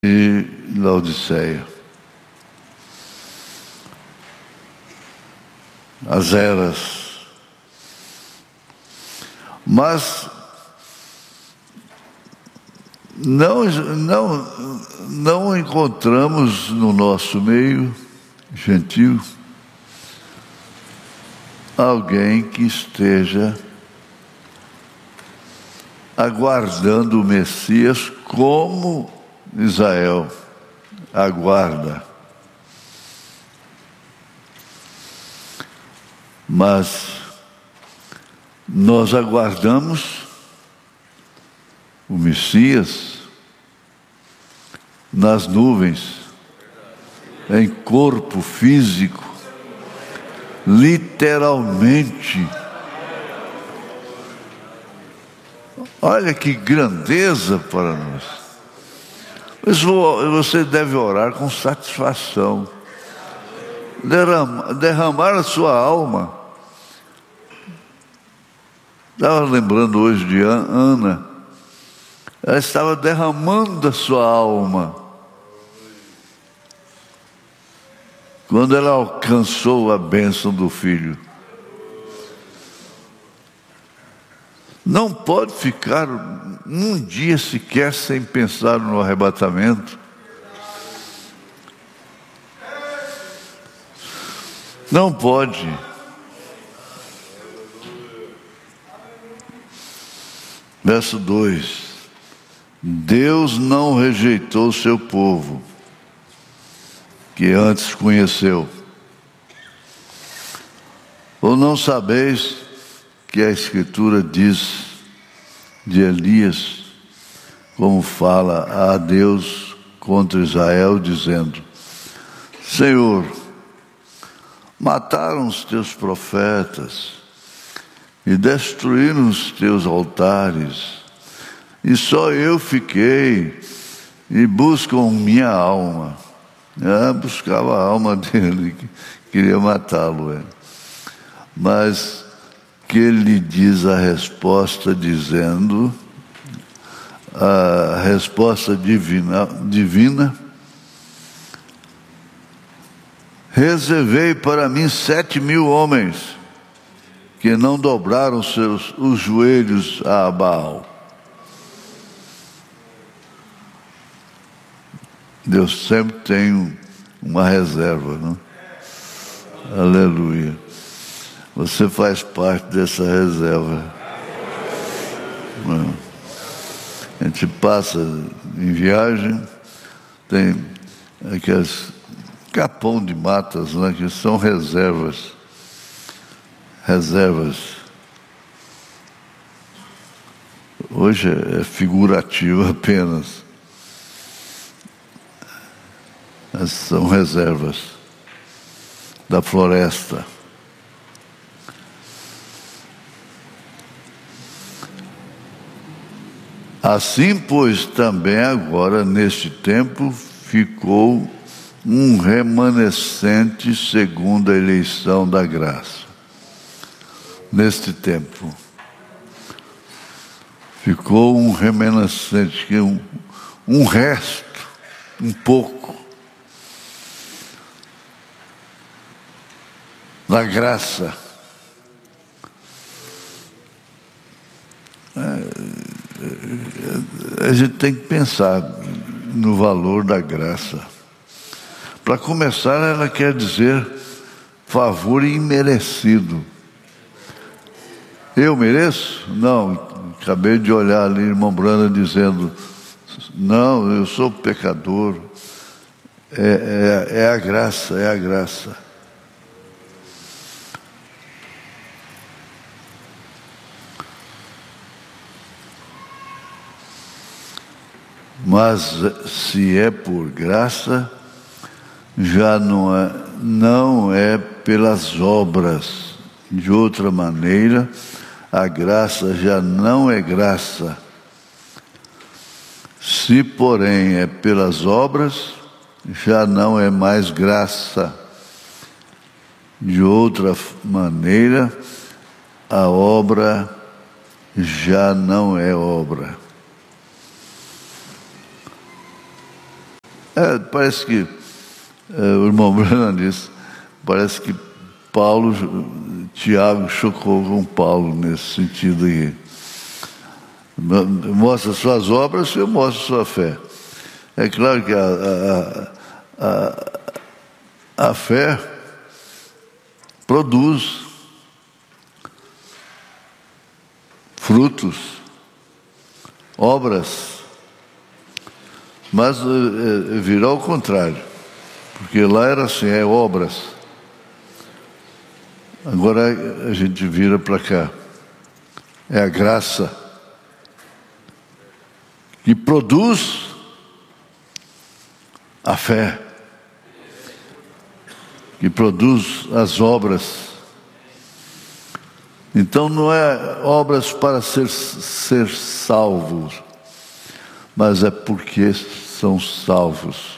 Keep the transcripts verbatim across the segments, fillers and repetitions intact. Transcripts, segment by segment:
e Laodiceia. As eras. Mas não, não, não encontramos no nosso meio gentil alguém que esteja aguardando o Messias como Israel aguarda. Mas nós aguardamos o Messias nas nuvens, em corpo físico, literalmente. Olha que grandeza para nós. Mas você deve orar com satisfação, derramar, derramar a sua alma. Estava lembrando hoje de Ana, ela estava derramando a sua alma quando ela alcançou a bênção do filho. Não pode ficar um dia sequer sem pensar no arrebatamento. Não pode. Verso dois. Deus não rejeitou o seu povo, que antes conheceu. Ou não sabeis que a Escritura diz de Elias, como fala a Deus contra Israel, dizendo: Senhor, mataram os teus profetas e destruíram os teus altares, e só eu fiquei, e buscam minha alma. Ah, buscava a alma dele, queria matá-lo. É. Mas que ele diz a resposta, dizendo, a resposta divina, divina: reservei para mim sete mil homens que não dobraram seus, os joelhos a Baal. Deus sempre tem uma reserva, não? Aleluia. Você faz parte dessa reserva. A gente passa em viagem, tem aqueles capão de matas, né, que são reservas. Reservas. Hoje é figurativo apenas. Essas são reservas da floresta. Assim, pois, também agora, neste tempo, ficou um remanescente segundo a eleição da graça. Neste tempo, ficou um remanescente, um, um resto, um pouco, da graça. A gente tem que pensar no valor da graça. Para começar, ela quer dizer favor imerecido. Eu mereço? Não. Acabei de olhar ali, irmão Brana, dizendo: não, eu sou pecador. É, é, é a graça, é a graça. Mas se é por graça, já não é, não é pelas obras. De outra maneira, a graça já não é graça. Se, porém, é pelas obras, já não é mais graça. De outra maneira, a obra já não é obra. É, parece que, é, o irmão Branham disse, parece que Paulo, Tiago chocou com Paulo nesse sentido aí. Mostra suas obras, eu mostro sua fé. É claro que a, a, a, a fé produz frutos, obras, mas é, virá ao contrário, porque lá era assim, é obras. Agora a gente vira para cá, é a graça que produz a fé, que produz as obras. Então não é obras para ser, ser salvos, mas é porque são salvos.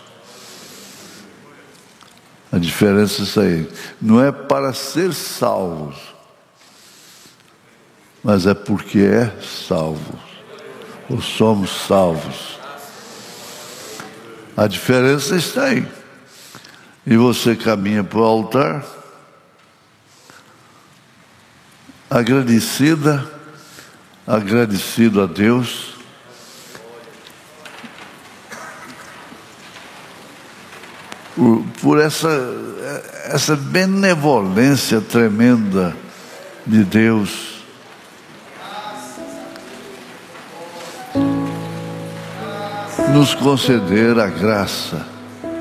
A diferença é isso aí. Não é para ser salvos, mas é porque é salvo. Ou somos salvos. A diferença está aí. E você caminha para o altar, agradecida, agradecido a Deus, por, por essa, essa benevolência tremenda de Deus. Nos conceder a graça